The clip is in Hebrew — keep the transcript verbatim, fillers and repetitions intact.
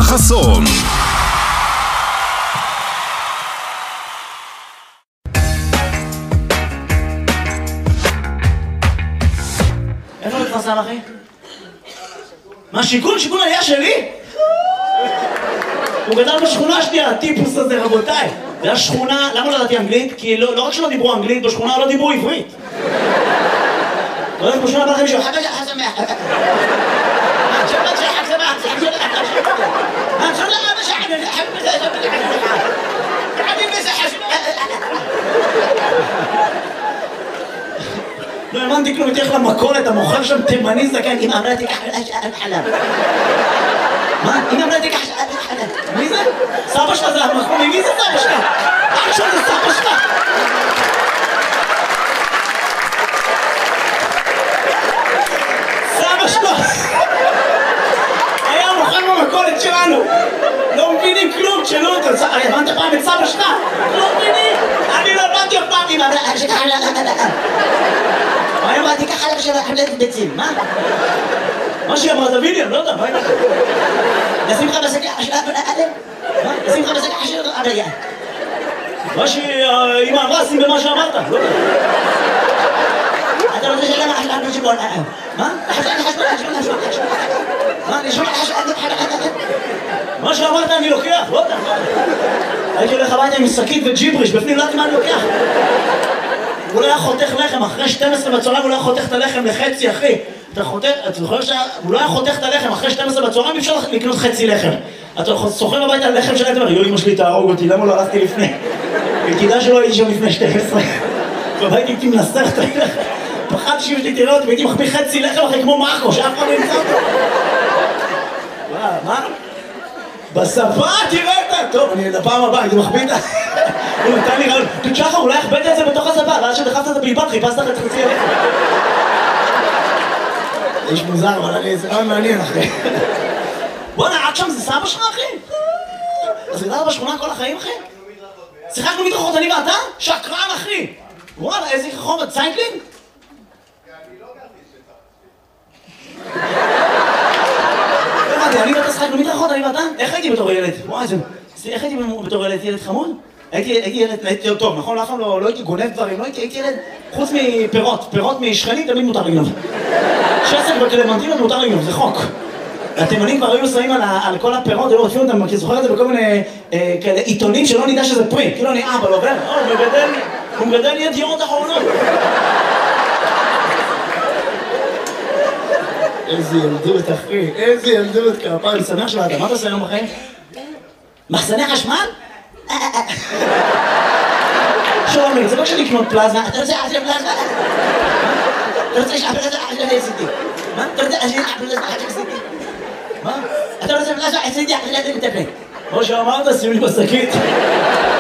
חסון. איפה מתפרסם אחי? מה, שיכון? שיכון היה שלי? הוא גדל בשכונה השנייה, הטיפוס הזה, רבותיי. זה היה שכונה, למה לא ידעתי אנגלית? כי לא, לא רק שלא דיברו אנגלית, בשכונה לא דיברו עברית. לא יודעת, בשכונה בא לכם מישהו, חכה שחק שמח. שבת שחק שמח, שחק שמח. שחק לא האמנתי כלום, תלך למכולת, המוכר שם תימני זקן, אמא אמרה תיקח חלב. מה? אמא אמרה תיקח חלב. מי זה? סבא שלך זה המחמומי, מי זה סבא שלך? אח שלך זה סבא שלך. סבא שלך היה מוכר במכולת שלנו. לא מבינים כלום, תשאלו אותו. הבנת פעם את סבא שלך? לא מבינים. אני לא הבנתי אף פעם. אמא אמרה תיקח חלב. אני אמרתי ככה לך של חבלת ביצים, מה? מה שהיא אמרה, תביא לי, אני לא יודע, מה היא אמרה? נשים לך בשקע של אדם? מה? נשים לך בשקע של אדם? מה שאמא אמרה, שים במה שאמרת, לא יודע. אתה רוצה שאלה מה חשבון שבון? מה? מה? נשמע מה שאמרת אני לוקח, לא יודע. הייתי הולך הביתה עם שקית וג'יבריש, בפנים לא יודעת מה אני לוקח. הוא לא היה חותך לחם, אחרי שתים עשרה בצהריים הוא לא היה חותך את הלחם לחצי, אחי. אתה חותך, אתה זוכר שהוא לא היה חותך את הלחם, אחרי שתים עשרה בצהריים אפשר לקנות חצי לחם. אתה סוחר הביתה על לחם שלהם, אתה אומר, יו, אמא שלי תהרוג אותי, למה לא הלכתי לפני? כדאי שלא הייתי שם לפני שתים עשרה. והייתי הייתי מנסח את הלחם. פחדתי שאמא שלי תראה אותי, והייתי מחביא חצי לחם אחרי כמו מרקו, שאף אחד לא נמצא אותו. מה? בשפה תראה אותה! טוב, אני לפעם הבאה, הייתי מחביא את ה... הוא נתן לי רעיון, תשחר, אולי הכבדת את זה בתוך הספה, ואז שדחפת את הבלבד, חיפשת לך את חצי הלחם. איש מוזר, אבל אני איזה רעיון מעניין, אחי. בוא'נה, עד שם זה סבא שלך, אחי? אז גדלת בשכונה כל החיים, אחי? שיחקנו מדרכות, אני ואתה? שקרן, אחי! וואלה, איזה חומר, צייקלינג? אני לא גרתי שצריך. אני ואתה שחקנו מדרכות, אני ואתה? איך הייתי בתור ילד? וואי, איך הייתי בתור ילד? ילד חמוד? הייתי ילד, הייתי טוב, נכון? אף פעם לא הייתי גונב דברים, הייתי ילד חוץ מפירות, פירות משכנים תמיד מותר לגנוב. שסק בקלמנטינות מותר לגנוב, זה חוק. התימנים כבר היו שמים על כל הפירות, היו רודפים אותם, כי זוכר את זה בכל מיני עיתונים שלא נדע שזה פרי. כאילו אני אבא, לא עובר, הוא מגדל ידיעות אחרונות. איזה ילדות, אחי, איזה ילדות, כפיים, אני שמח שבאת, מה אתה עושה היום בחיים? מחסני חשמל? שלומי, זה לא כשאני לקנות פלזמה, אתה רוצה לעשות פלזמה? אתה רוצה לעשות פלזמה? אני עשיתי. מה? אתה רוצה לעשות פלזמה? אני עשיתי. מה? אתה רוצה פלזמה? עשיתי, אני עשיתי. כמו שאמרת, שים לי בשקית.